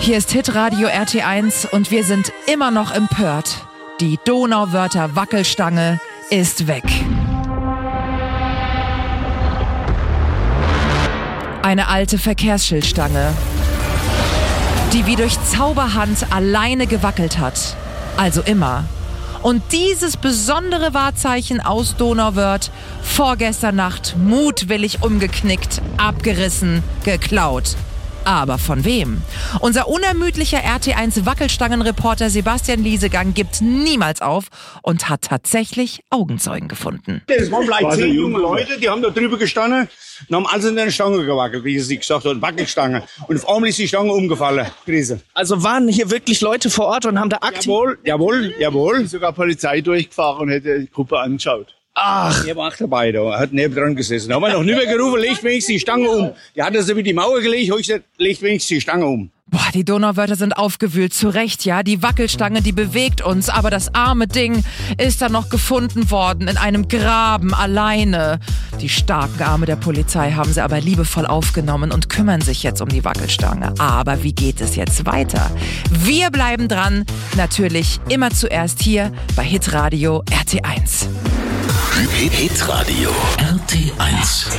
Hier ist Hitradio RT1 und wir sind immer noch empört. Die Donauwörther Wackelstange ist weg. Eine alte Verkehrsschildstange, die wie durch Zauberhand alleine gewackelt hat. Also immer. Und dieses besondere Wahrzeichen aus Donauwörth vorgestern Nacht mutwillig umgeknickt, abgerissen, geklaut. Aber von wem? Unser unermüdlicher RT1 Wackelstangenreporter Sebastian Liesegang gibt niemals auf und hat tatsächlich Augenzeugen gefunden. Das waren vielleicht 10 junge Leute, die haben da drüber gestanden und haben alles in der Stange gewackelt, wie sie gesagt haben, Wackelstange. Und auf einmal ist die Stange umgefallen. Krise. Also waren hier wirklich Leute vor Ort und haben da aktiv... Jawohl. Sogar Polizei durchgefahren und hätte die Gruppe angeschaut. Ach, ich war auch dabei, da hat neben dran gesessen. Da haben wir noch nicht mehr gerufen, legt wenigstens die Stange um. Die hat das über die Mauer gelegt, hab ich gesagt, legt wenigstens die Stange um. Boah, die Donauwörther sind aufgewühlt, zu Recht, ja. Die Wackelstange, die bewegt uns, aber das arme Ding ist dann noch gefunden worden in einem Graben, alleine. Die starken Arme der Polizei haben sie aber liebevoll aufgenommen und kümmern sich jetzt um die Wackelstange. Aber wie geht es jetzt weiter? Wir bleiben dran, natürlich immer zuerst hier bei Hitradio RT1. Hitradio RT1